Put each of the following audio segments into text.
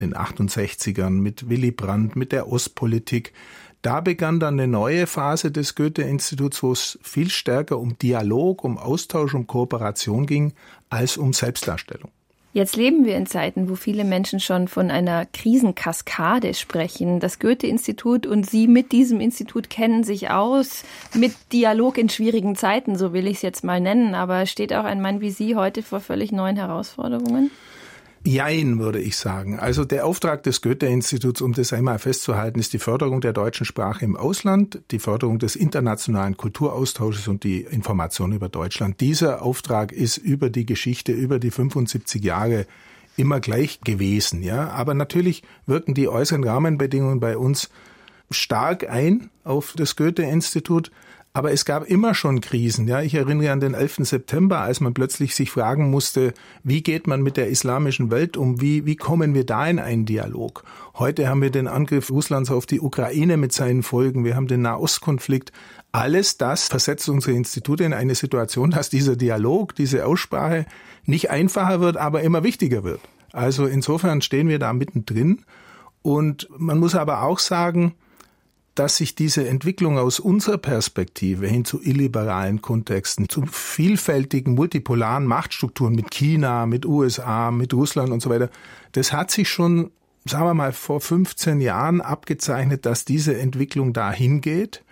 den 68ern, mit Willy Brandt, mit der Ostpolitik. Da begann dann eine neue Phase des Goethe-Instituts, wo es viel stärker um Dialog, um Austausch, um Kooperation ging, als um Selbstdarstellung. Jetzt leben wir in Zeiten, wo viele Menschen schon von einer Krisenkaskade sprechen. Das Goethe-Institut und Sie mit diesem Institut kennen sich aus mit Dialog in schwierigen Zeiten, so will ich es jetzt mal nennen. Aber steht auch ein Mann wie Sie heute vor völlig neuen Herausforderungen? Jein, würde ich sagen. Also der Auftrag des Goethe-Instituts, um das einmal festzuhalten, ist die Förderung der deutschen Sprache im Ausland, die Förderung des internationalen Kulturaustausches und die Information über Deutschland. Dieser Auftrag ist über die Geschichte, über die 75 Jahre immer gleich gewesen. Ja, aber natürlich wirken die äußeren Rahmenbedingungen bei uns stark ein auf das Goethe-Institut. Aber es gab immer schon Krisen. Ja, ich erinnere an den 11. September, als man plötzlich sich fragen musste, wie geht man mit der islamischen Welt um? Wie kommen wir da in einen Dialog? Heute haben wir den Angriff Russlands auf die Ukraine mit seinen Folgen. Wir haben den Nahostkonflikt. Alles das versetzt unsere Institute in eine Situation, dass dieser Dialog, diese Aussprache nicht einfacher wird, aber immer wichtiger wird. Also insofern stehen wir da mittendrin. Und man muss aber auch sagen, dass sich diese Entwicklung aus unserer Perspektive hin zu illiberalen Kontexten, zu vielfältigen, multipolaren Machtstrukturen mit China, mit USA, mit Russland und so weiter, das hat sich schon, sagen wir mal, vor 15 Jahren abgezeichnet, dass diese Entwicklung dahin geht.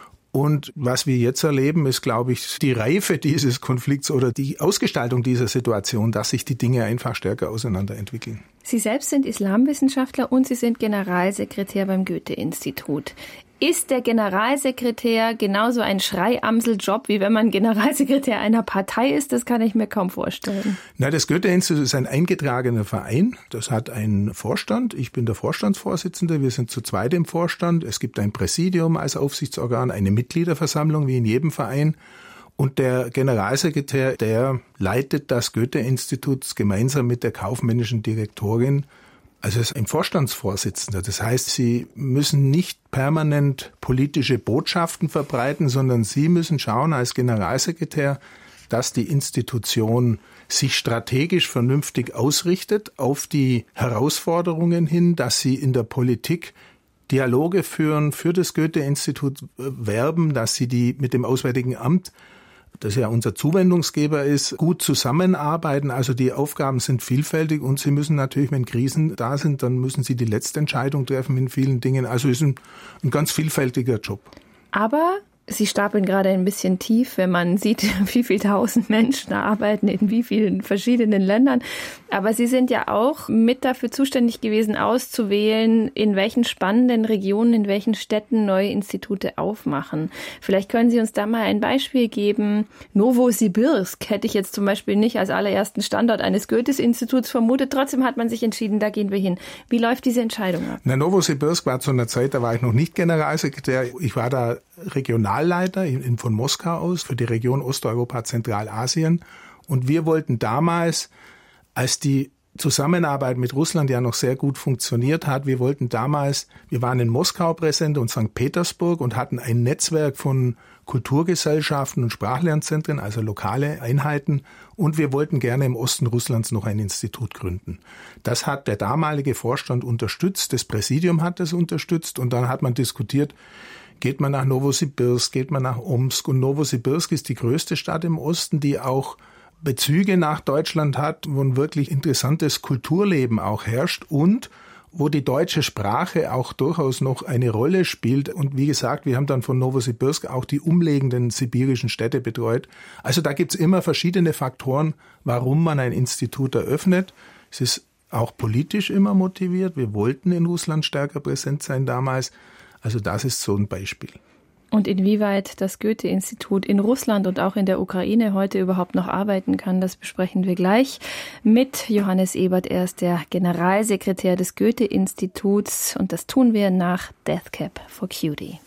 Und was wir jetzt erleben, ist, glaube ich, die Reife dieses Konflikts oder die Ausgestaltung dieser Situation, dass sich die Dinge einfach stärker auseinanderentwickeln. Sie selbst sind Islamwissenschaftler und Sie sind Generalsekretär beim Goethe-Institut. Ist der Generalsekretär genauso ein Schreiamsel-Job, wie wenn man Generalsekretär einer Partei ist? Das kann ich mir kaum vorstellen. Na, das Goethe-Institut ist ein eingetragener Verein. Das hat einen Vorstand. Ich bin der Vorstandsvorsitzende. Wir sind zu zweit im Vorstand. Es gibt ein Präsidium als Aufsichtsorgan, eine Mitgliederversammlung wie in jedem Verein. Und der Generalsekretär, der leitet das Goethe-Institut gemeinsam mit der kaufmännischen Direktorin. Also er ist ein Vorstandsvorsitzender. Das heißt, Sie müssen nicht permanent politische Botschaften verbreiten, sondern Sie müssen schauen als Generalsekretär, dass die Institution sich strategisch vernünftig ausrichtet auf die Herausforderungen hin, dass Sie in der Politik Dialoge führen, für das Goethe-Institut werben, dass Sie die mit dem Auswärtigen Amt, das ja unser Zuwendungsgeber ist, gut zusammenarbeiten. Also die Aufgaben sind vielfältig und Sie müssen natürlich, wenn Krisen da sind, dann müssen Sie die letzte Entscheidung treffen in vielen Dingen. Also es ist ein ganz vielfältiger Job. Aber Sie stapeln gerade ein bisschen tief, wenn man sieht, wie viele tausend Menschen da arbeiten, in wie vielen verschiedenen Ländern. Aber Sie sind ja auch mit dafür zuständig gewesen, auszuwählen, in welchen spannenden Regionen, in welchen Städten neue Institute aufmachen. Vielleicht können Sie uns da mal ein Beispiel geben. Novosibirsk hätte ich jetzt zum Beispiel nicht als allerersten Standort eines Goethe-Instituts vermutet. Trotzdem hat man sich entschieden, da gehen wir hin. Wie läuft diese Entscheidung ab? Na, Novosibirsk war zu einer Zeit, da war ich noch nicht Generalsekretär. Ich war da Regionalleiter von Moskau aus für die Region Osteuropa, Zentralasien. Und wir wollten damals, als die Zusammenarbeit mit Russland ja noch sehr gut funktioniert hat, wir waren in Moskau präsent und St. Petersburg und hatten ein Netzwerk von Kulturgesellschaften und Sprachlernzentren, also lokale Einheiten. Und wir wollten gerne im Osten Russlands noch ein Institut gründen. Das hat der damalige Vorstand unterstützt, das Präsidium hat das unterstützt und dann hat man diskutiert, geht man nach Novosibirsk, geht man nach Omsk. Und Novosibirsk ist die größte Stadt im Osten, die auch Bezüge nach Deutschland hat, wo ein wirklich interessantes Kulturleben auch herrscht und wo die deutsche Sprache auch durchaus noch eine Rolle spielt. Und wie gesagt, wir haben dann von Novosibirsk auch die umliegenden sibirischen Städte betreut. Also da gibt's immer verschiedene Faktoren, warum man ein Institut eröffnet. Es ist auch politisch immer motiviert. Wir wollten in Russland stärker präsent sein damals. Also das ist so ein Beispiel. Und inwieweit das Goethe-Institut in Russland und auch in der Ukraine heute überhaupt noch arbeiten kann, das besprechen wir gleich mit Johannes Ebert. Er ist der Generalsekretär des Goethe-Instituts und das tun wir nach Death Cab for Cutie.